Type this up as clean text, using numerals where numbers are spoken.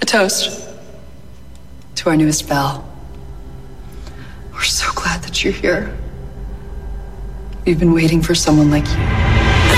A toast to our newest Belle. We're so glad that you're here. We've been waiting for someone like you.